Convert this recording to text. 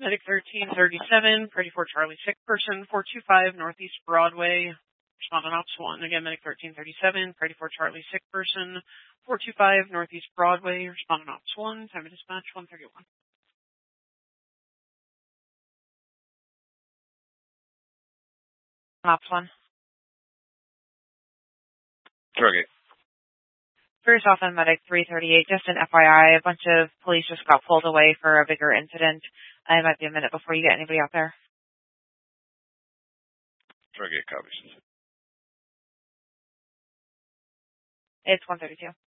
Medic 1337, Ready for Charlie, sick person, 425 Northeast Broadway, respondent ops 1. Again, Medic 1337, Ready for Charlie, sick person, 425 Northeast Broadway, respondent ops 1. Time of dispatch 131. Ops 1. Target. First off on Medic 338, just an FYI, a bunch of police just got pulled away for a bigger incident. It might be a minute before you get anybody out there. Target copies. It's 132.